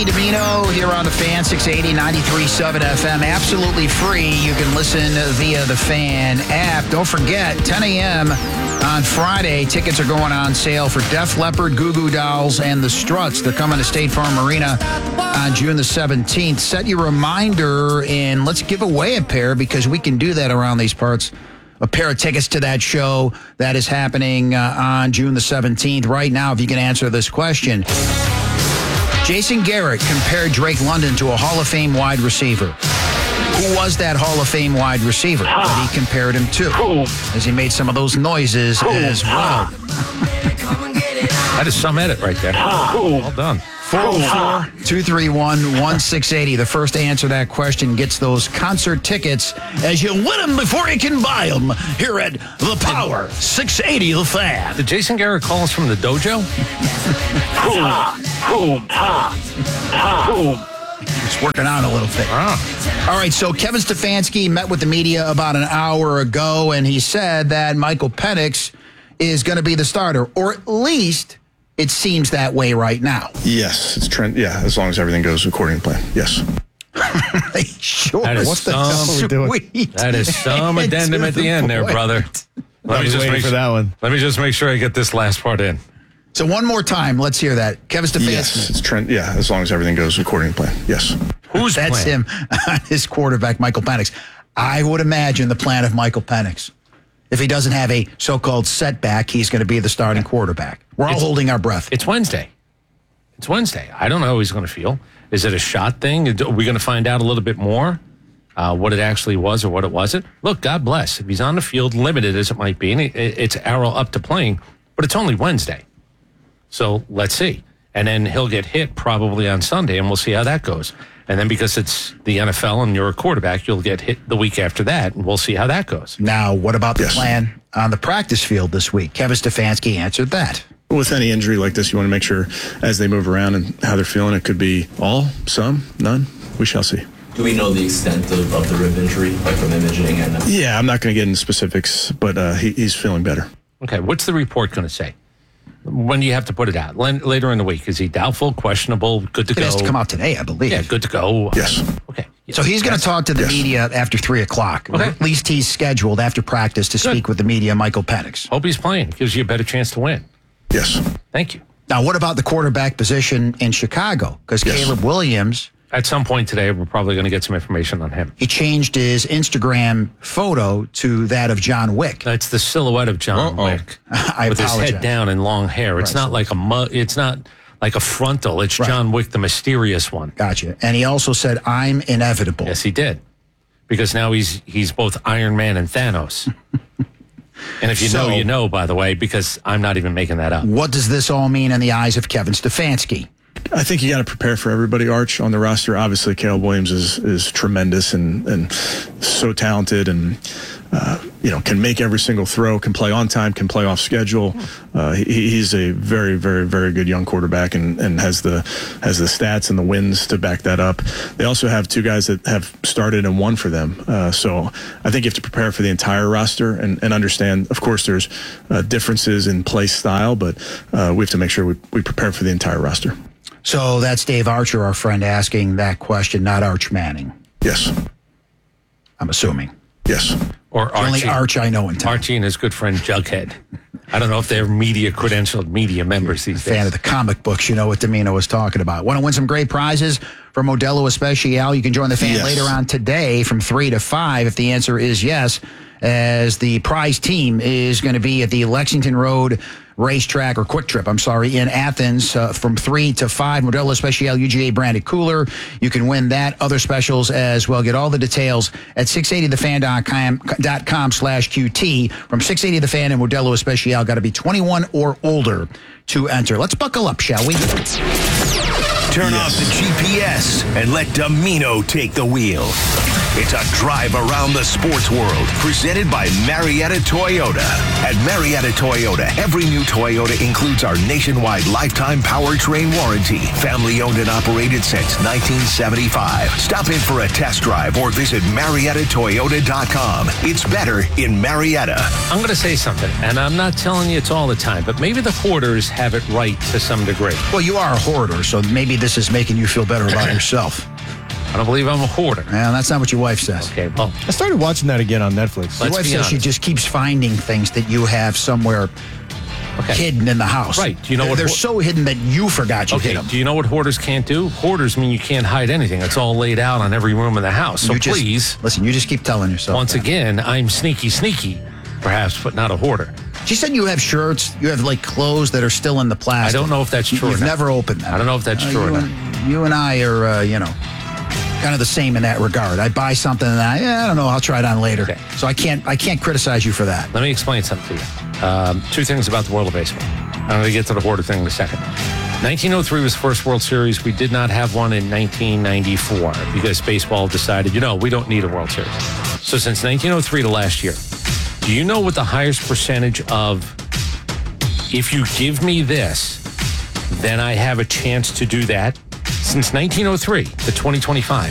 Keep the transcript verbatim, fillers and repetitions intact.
Domino here on the Fan, six eighty, ninety-three point seven F M. Absolutely free. You can listen via the Fan app. Don't forget, ten a.m. on Friday, tickets are going on sale for Def Leppard, Goo Goo Dolls, and the Struts. They're coming to State Farm Arena on June the seventeenth. Set your reminder and let's give away a pair because we can do that around these parts. A pair of tickets to that show that is happening uh, on June the seventeenth. Right now, if you can answer this question. Jason Garrett compared Drake London to a Hall of Fame wide receiver. Who was that Hall of Fame wide receiver ah. that he compared him to? Ooh. As he made some of those noises Ooh. as well. That is some edit right there. Ah. Well done. four oh four, two three one, one six eight zero. The first to answer that question gets those concert tickets as you win them before you can buy them here at The Power, six eighty The Fan. Did Jason Garrett call us from the dojo? Boom, ha, boom. It's working out a little bit. Ah. All right, so Kevin Stefanski met with the media about an hour ago, and he said that Michael Penix is going to be the starter, or at least it seems that way right now. Yes, it's trend. Yeah, as long as everything goes according to plan. Yes. Sure. That is what some, the sweet. That is some addendum at the, the end there, brother. Let me just make for that one. Let me just make sure I get this last part in. So one more time, let's hear that. Kevin Stefanski. Yes, it's trend. Yeah, as long as everything goes according to plan. Yes. Who's That's plan? him, his quarterback, Michael Penix. I would imagine the plan of Michael Penix. If he doesn't have a so-called setback, he's going to be the starting quarterback. We're all it's, holding our breath. It's Wednesday. It's Wednesday. I don't know how he's going to feel. Is it a shot thing? Are we going to find out a little bit more uh, what it actually was or what it wasn't? Look, God bless. If he's on the field, limited as it might be, and it, it's arrow up to playing, but it's only Wednesday. So let's see. And then he'll get hit probably on Sunday, and we'll see how that goes. And then because it's the N F L and you're a quarterback, you'll get hit the week after that, and we'll see how that goes. Now, what about the yes. plan on the practice field this week? Kevin Stefanski answered that. With any injury like this, you want to make sure as they move around and how they're feeling, it could be all, some, none. We shall see. Do we know the extent of, of the rib injury, like from imaging? And uh, yeah, I'm not going to get into specifics, but uh, he, he's feeling better. Okay, what's the report going to say? When do you have to put it out? Later in the week. Is he doubtful, questionable, good to it go? It has to come out today, I believe. Yeah, good to go. Yes. Okay. Yeah. So he's going to talk to the yes. media after three o'clock. Okay. Or at least he's scheduled after practice to good. speak with the media, Michael Penix. Hope he's playing. Gives you a better chance to win. Yes. Thank you. Now, what about the quarterback position in Chicago? Because yes. Caleb Williams... At some point today, we're probably going to get some information on him. He changed his Instagram photo to that of John Wick. That's the silhouette of John Uh-oh. Wick. I with apologize. his head down and long hair. It's right. not like a mu- It's not like a frontal. It's right. John Wick, the mysterious one. Gotcha. And he also said, "I'm inevitable." Yes, he did. Because now he's he's both Iron Man and Thanos. And if you so, know, you know, by the way, because I'm not even making that up. What does this all mean in the eyes of Kevin Stefanski? I think you got to prepare for everybody, Arch, on the roster. Obviously, Caleb Williams is, is tremendous and, and so talented and, uh, you know, can make every single throw, can play on time, can play off schedule. Uh, he, he's a very, very, very good young quarterback and, and has the has the stats and the wins to back that up. They also have two guys that have started and won for them. Uh, so I think you have to prepare for the entire roster and, and understand, of course, there's uh, differences in play style, but uh, we have to make sure we, we prepare for the entire roster. So that's Dave Archer, our friend, asking that question, not Arch Manning. Yes. I'm assuming. Yes. Or the only Arch I know in town. Archie and his good friend Jughead. I don't know if they're media credentialed media members these days. Fan of the comic books, you know what Domino was talking about. Want to win some great prizes from Modelo Especial? You can join the fan yes. later on today from three to five if the answer is yes, as the prize team is going to be at the Lexington Road Racetrack, or Quick Trip, I'm sorry, in Athens uh, from three to five. Modelo Especial U G A branded cooler. You can win that, other specials as well. Get all the details at six eighty the fan dot com slash Q T. From six eighty The Fan and Modelo Especial, got to be twenty-one or older to enter. Let's buckle up, shall we? Turn yes. off the G P S and let Domino take the wheel. It's a drive around the sports world, presented by Marietta Toyota. At Marietta Toyota, every new Toyota includes our nationwide lifetime powertrain warranty, family owned and operated since nineteen seventy-five. Stop in for a test drive or visit Marietta Toyota dot com. It's better in Marietta. I'm going to say something, and I'm not telling you it's all the time, but maybe the hoarders have it right to some degree. Well, you are a hoarder, so maybe this is making you feel better about yourself. I don't believe I'm a hoarder. Man, that's not what your wife says. Okay, well, I started watching that again on Netflix. Your Let's wife be says she honest. just keeps finding things that you have somewhere okay. hidden in the house. Right. Do you know They're, what they're hor- so hidden that you forgot you Okay, hid them. do you know what hoarders can't do? Hoarders mean you can't hide anything. It's all laid out on every room in the house. So You just- please, listen, you just keep telling yourself once that. again, I'm sneaky, sneaky, perhaps, but not a hoarder. She said you have shirts, you have like clothes that are still in the I plastic. don't know if that's You- true or You've not. never opened them. I don't know if that's Uh, true or you not. and, you and I are, uh, you know, kind of the same in that regard. I buy something and I, yeah, I don't know, I'll try it on later. Okay. So I can't, I can't criticize you for that. Let me explain something to you. Um, two things about the world of baseball. I'm going to get to the hoarder thing in a second. nineteen oh three was the first World Series. We did not have one in nineteen ninety-four because baseball decided, you know, we don't need a World Series. So since nineteen oh three to last year, do you know what the highest percentage of, if you give me this, then I have a chance to do that? Since nineteen oh three to twenty twenty-five,